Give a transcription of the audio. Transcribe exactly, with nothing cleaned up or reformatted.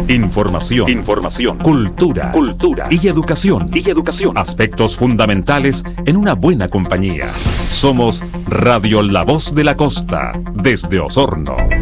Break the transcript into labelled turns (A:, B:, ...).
A: Información.
B: Información.
A: Cultura.
B: Cultura.
A: Y educación.
B: Y educación.
A: Aspectos fundamentales en una buena compañía. Somos Radio La Voz de la Costa, desde Osorno.